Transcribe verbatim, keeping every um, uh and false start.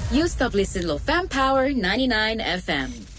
You stop listening to Fam Power ninety-nine F M.